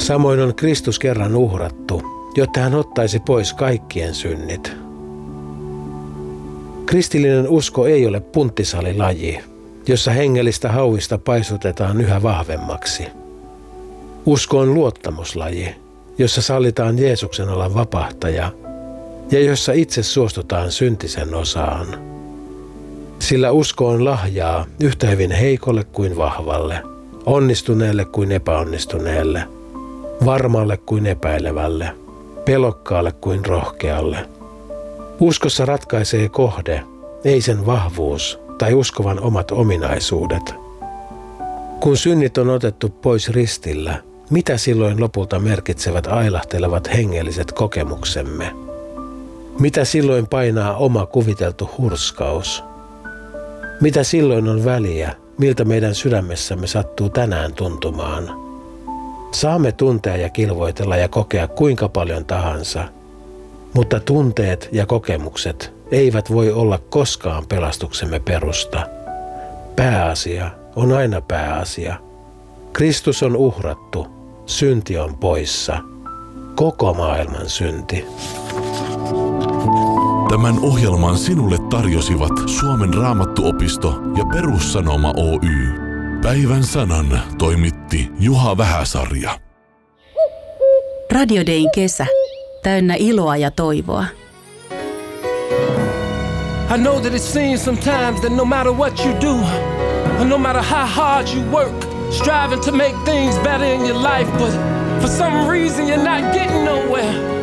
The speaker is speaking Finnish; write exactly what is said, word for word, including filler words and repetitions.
Samoin on Kristus kerran uhrattu, jotta hän ottaisi pois kaikkien synnit. Kristillinen usko ei ole punttisalilaji, jossa hengellistä hauista paisutetaan yhä vahvemmaksi. Usko on luottamuslaji, jossa sallitaan Jeesuksen olla vapahtaja ja jossa itse suostutaan syntisen osaan. Sillä usko on lahjaa yhtä hyvin heikolle kuin vahvalle, onnistuneelle kuin epäonnistuneelle, varmalle kuin epäilevälle, pelokkaalle kuin rohkealle. Uskossa ratkaisee kohde, ei sen vahvuus tai uskovan omat ominaisuudet. Kun synnit on otettu pois ristillä, mitä silloin lopulta merkitsevät ailahtelevat hengelliset kokemuksemme? Mitä silloin painaa oma kuviteltu hurskaus? Mitä silloin on väliä, miltä meidän sydämessämme sattuu tänään tuntumaan? Saamme tuntea ja kilvoitella ja kokea kuinka paljon tahansa, mutta tunteet ja kokemukset eivät voi olla koskaan pelastuksemme perusta. Pääasia on aina pääasia. Kristus on uhrattu, synti on poissa. Koko maailman synti. Tämän ohjelman sinulle tarjosivat Suomen Raamattuopisto ja Perussanoma Oy. Päivän sanan toimitti Juha Vähäsarja. Radio Dayn kesä. Täynnä iloa ja toivoa. I know that it seems sometimes that no matter what you do, or no matter how hard you work, striving to make things better in your life, but for some reason you're not getting nowhere.